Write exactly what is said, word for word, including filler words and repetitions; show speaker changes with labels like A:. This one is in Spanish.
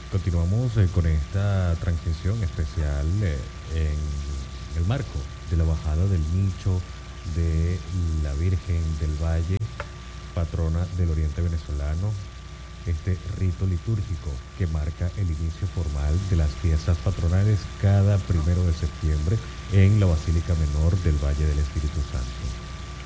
A: Continuamos eh, con esta transmisión especial eh, en el marco de la bajada del nicho de la Virgen del Valle, patrona del Oriente Venezolano, este rito litúrgico que marca el inicio formal de las fiestas patronales cada primero de septiembre en la Basílica Menor del Valle del Espíritu Santo.